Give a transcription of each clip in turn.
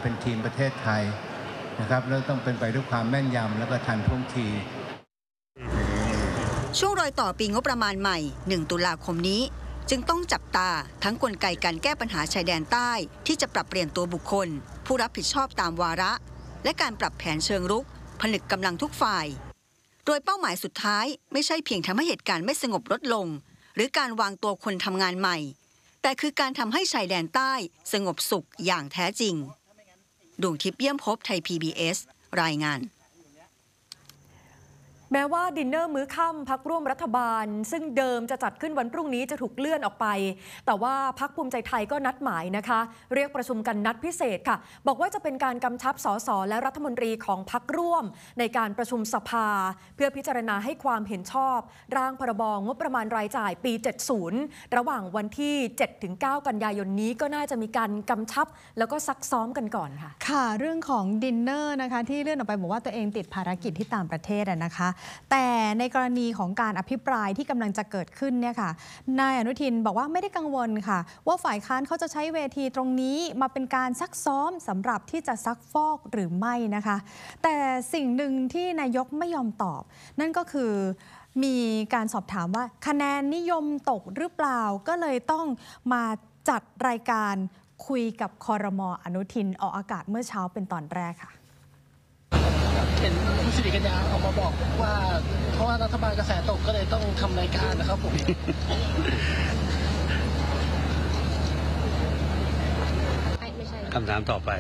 เป็นทีมประเทศไทยนะครับแล้วต้องเป็นไปด้วยความแม่นยำและก็ทันท่วงทีช่วงรอยต่อปีงบประมาณใหม่1 ตุลาคมนี้จึงต้องจับตาทั้งกลไกการแก้ปัญหาชายแดนใต้ที่จะปรับเปลี่ยนตัวบุคคลผู้รับผิดชอบตามวาระและการปรับแผนเชิงรุกผนึกกำลังทุกฝ่ายโดยเป้าหมายสุดท้ายไม่ใช่เพียงทำให้เหตุการณ์ไม่สงบลดลงหรือการวางตัวคนทำงานใหม่แต่คือการทำให้ชายแดนใต้สงบสุขอย่างแท้จริงดวงทิพย์เยี่ยมภพไทย PBS รายงานแม้ว่าดินเนอร์มื้อค่ำพรรคร่วมรัฐบาลซึ่งเดิมจะจัดขึ้นวันพรุ่งนี้จะถูกเลื่อนออกไปแต่ว่าพรรคภูมิใจไทยก็นัดหมายนะคะเรียกประชุมกันนัดพิเศษค่ะบอกว่าจะเป็นการกำชับสสและรัฐมนตรีของพรรคร่วมในการประชุมสภาเพื่อพิจารณาให้ความเห็นชอบร่างพรบงบประมาณรายจ่ายปี 70 ระหว่างวันที่ 7-9 กันยายนนี้ก็น่าจะมีการกำชับแล้วก็ซักซ้อมกันก่อนค่ะค่ะเรื่องของดินเนอร์นะคะที่เลื่อนออกไปบอกว่าตัวเองติดภารกิจที่ต่างประเทศนะคะแต่ในกรณีของการอภิปรายที่กำลังจะเกิดขึ้นเนี่ยค่ะนายอนุทินบอกว่าไม่ได้กังวลค่ะว่าฝ่ายค้านเขาจะใช้เวทีตรงนี้มาเป็นการซักซ้อมสำหรับที่จะซักฟอกหรือไม่นะคะแต่สิ่งหนึ่งที่นายกไม่ยอมตอบนั่นก็คือมีการสอบถามว่าคะแนนนิยมตกหรือเปล่าก็เลยต้องมาจัดรายการคุยกับครม.อนุทินออกอากาศเมื่อเช้าเป็นตอนแรกค่ะเห็นคุณสิริกัญญาออกมาบอกว่าเพราะว่ารัฐบาลกระแสตกก็เลยต้องทำรายการนะครับผมคำถามต่อไป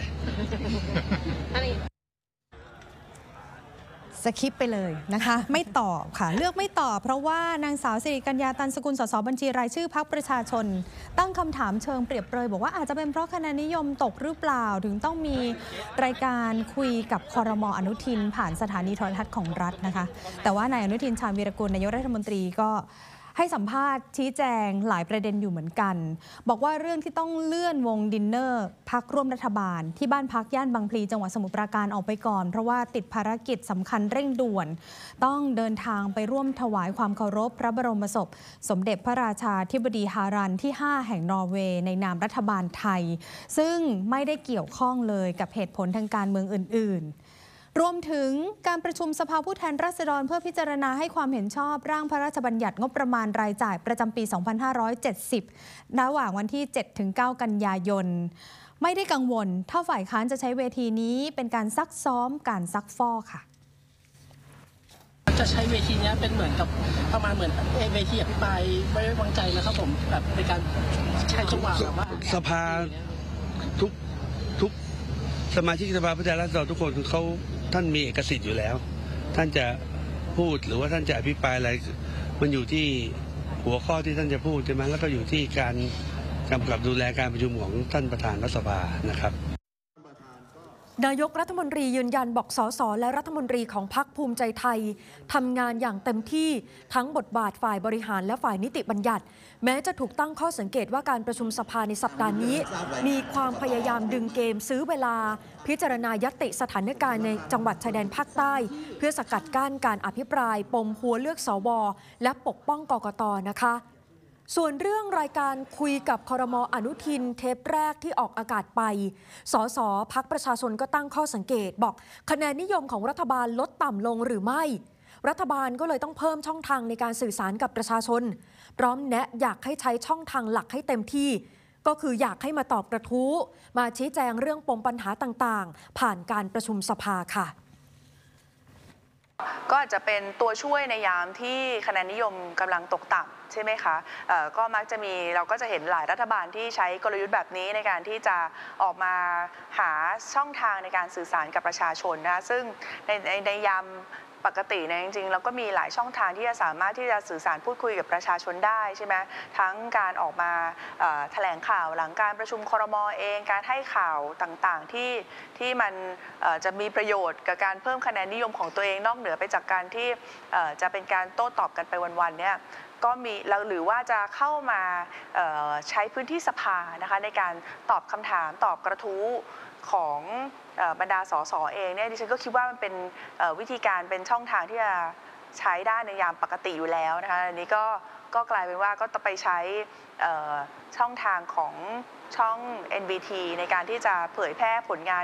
สคิปไปเลยนะคะไม่ตอบค่ะเลือกไม่ตอบเพราะว่านางสาวสิริกัญญาตันสกุลสสบัญชีรายชื่อพรรคประชาชนตั้งคำถามเชิงเปรียบเปรยบอกว่าอาจจะเป็นเพราะคะแนนนิยมตกหรือเปล่าถึงต้องมีรายการคุยกับครม.อนุทินผ่านสถานีโทรทัศน์ของรัฐนะคะแต่ว่านายอนุทินชาญวีรกูลนายกรัฐมนตรีก็ให้สัมภาษณ์ชี้แจงหลายประเด็นอยู่เหมือนกันบอกว่าเรื่องที่ต้องเลื่อนวงดินเนอร์พักร่วมรัฐบาลที่บ้านพักย่านบางพลีจังหวัดสมุทรปราการออกไปก่อนเพราะว่าติดภารกิจสำคัญเร่งด่วนต้องเดินทางไปร่วมถวายความเคารพพระบรมศพสมเด็จพระราชาธิบดีฮารันที่ 5 แห่งนอร์เวย์ในนามรัฐบาลไทยซึ่งไม่ได้เกี่ยวข้องเลยกับเหตุผลทางการเมืองอื่นๆรวมถึงการประชุมสภาผู้แทนราษฎรเพื่อพิจารณาให้ความเห็นชอบร่างพระราชบัญญัติงบประมาณรายจ่ายประจำปี 2570 ระหว่างวันที่ 7-9 กันยายนไม่ได้กังวลถ้าฝ่ายค้านจะใช้เวทีนี้เป็นการซักซ้อมการซักฟอกค่ะจะใช้เวทีนี้เป็นเหมือนกับประมาณเหมือนเวทีอภิปรายไม่ไว้วางใจนะครับผมแบบในการใช้จังหวะแบบว่าสภาทุกสมาชิกสภาผู้แทนราษฎรทุกคนคือท่านมีเอกสิทธิ์อยู่แล้วท่านจะพูดหรือว่าท่านจะอภิปรายอะไรมันอยู่ที่หัวข้อที่ท่านจะพูดใช่ไหมแล้วก็อยู่ที่การกำกับดูแลการประชุมของท่านประธานรัฐสภานะครับนายกรัฐมนตรียืนยันบอกสสและรัฐมนตรีของพรรคภูมิใจไทยทำงานอย่างเต็มที่ทั้งบทบาทฝ่ายบริหารและฝ่ายนิติบัญญัติแม้จะถูกตั้งข้อสังเกตว่าการประชุมสภาในสัปดาห์นี้มีความพยายามดึงเกมซื้อเวลาพิจารณาญัตติสถานการณ์ในจังหวัดชายแดนภาคใต้เพื่อสกัดกั้นการอภิปรายปมหัวเลือกสวและปกป้องกกต.นะคะส่วนเรื่องรายการคุยกับครม.อนุทินเทปแรกที่ออกอากาศไปสสพรรคประชาชนก็ตั้งข้อสังเกตบอกคะแนนนิยมของรัฐบาลลดต่ำลงหรือไม่รัฐบาลก็เลยต้องเพิ่มช่องทางในการสื่อสารกับประชาชนพร้อมแนะอยากให้ใช้ช่องทางหลักให้เต็มที่ก็คืออยากให้มาตอบกระทู้มาชี้แจงเรื่องปมปัญหาต่างๆผ่านการประชุมสภาค่ะก็อาจจะเป็นตัวช่วยในยามที่คะแนนนิยมกำลังตกต่ำใช่ไหมคะก็มักจะมีเราก็จะเห็นหลายรัฐบาลที่ใช้กลยุทธ์แบบนี้ในการที่จะออกมาหาช่องทางในการสื่อสารกับประชาชนนะซึ่งในยามปกติเนี่ยจริงๆเราก็มีหลายช่องทางที่จะสามารถที่จะสื่อสารพูดคุยกับประชาชนได้ใช่ไหมทั้งการออกมาแถลงข่าวหลังการประชุมครม.เองการให้ข่าวต่างๆที่มันจะมีประโยชน์กับการเพิ่มคะแนนนิยมของตัวเองนอกเหนือไปจากการที่จะเป็นการโต้ตอบกันไปวันๆเนี่ยก็มีหรือว่าจะเข้ามาใช้พื้นที่สภานะคะในการตอบคำถามตอบกระทู้ของบรรดาสสเองเนี่ยดิฉันก็คิดว่ามันเป็นวิธีการเป็นช่องทางที่จะใช้ได้ในยามปกติอยู่แล้วนะคะอันนี้ก็กลายเป็นว่าก็ต้องไปใช้ช่องทางของช่อง NBT ในการที่จะเผยแพร่ผลงาน